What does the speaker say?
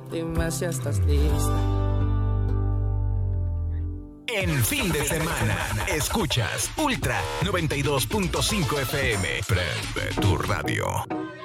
Dime si estás lista. En fin de semana, escuchas Ultra 92.5 FM. Prende tu radio.